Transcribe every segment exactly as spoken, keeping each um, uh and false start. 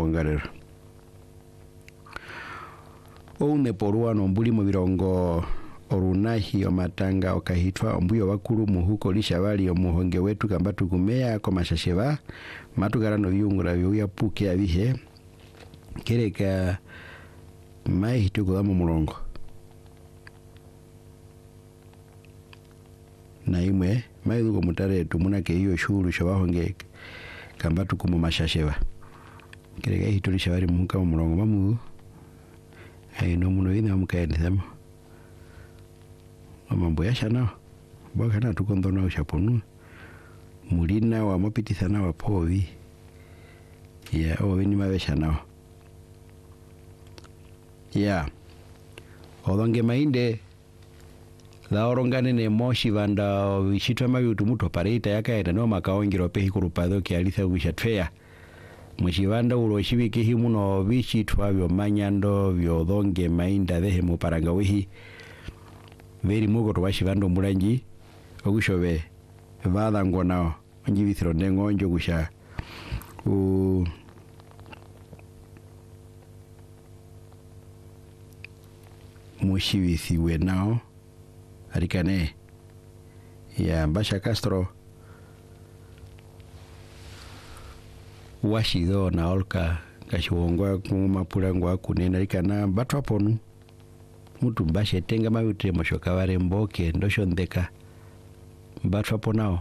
ngarero oune porua no mbuli mu birongo orunahi omatanga okahitwa ombuyo bakuru muhuko lishabali omuhonge wetu kamba tukumea kwa mashasheba matugarano byungura byo puke abihe kereka mai hituko mu mulongo na imwe mai duko mutare tumuna ke hiyo shuru shabahonge kamba tukumu mashasheba kereka hituli shabali muhuka mu mulongo mamu ai no muno ina mukaendesamo mambo yasha nao bwakana tukondona ushaponu mulina wa mapitisa na wapovi ya owe ni mabesha nao ya odonge mainde la orongane ne moshi vanda vishitwa mabi utumuto parita yakaenda no makaongiro pehi kurupado kialisa wishatfea mwishivanda uloshibiki himu no vishitwa vyo manyando vyo odonge mainda dehe muparanga wihi veri mugo tubashivando mulanji ogushobe vada ngona onji bithiro ndengo njo gusha u mushibisi we nao arikane ya Mbasha Castro washido na olka kashiwongwa kumapula ngwa kunena arikana batwaponu mutu Mbasha tenga mabute moshoka ware mboke ndosho ndeka batwapo nao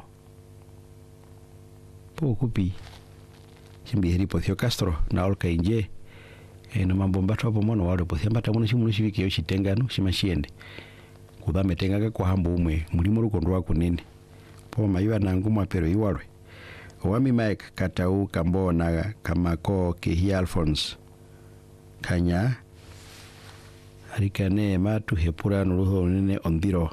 po kupi chimbi heri pothio Castro na olka inje e no mambo batwapo mono wale pothia mbata muno shimuno shiviki yo shitenga no shimashiende kudame tenga kwa hambo umwe mulimo rukondwa kunene po mayuwa na nguma pero iwarwe wami Mike Katau kambo na kamako kehi Alphonse kanya arikane matu hepura nuruho nene ondiro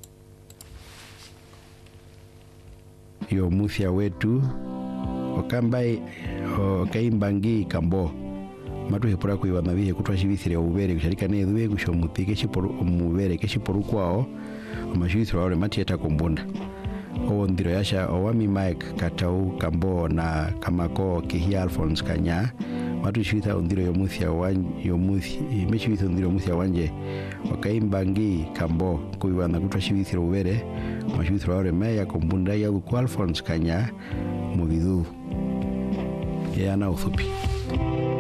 yo muthia wetu okambai okaimbangi kambo matu hepura kuiwa nabihe kutwa shibithire ubere kusharikane duwe kushomuthike shiporu umubere keshiporu kwao omashibithiro wale matieta kumbunda ondiro yasha owami Mike Katau kambo na kamako kehi Alphonse kanya matu shibitha ondiro yo muthia wanje yo muthia meshibitha ondiro muthia wanje okaimbangi kambo kuiwa na kutwa shibithiro ubere omashibithiro wale maya kumbunda ya ku Alphonse kanya mubidu yana uthupi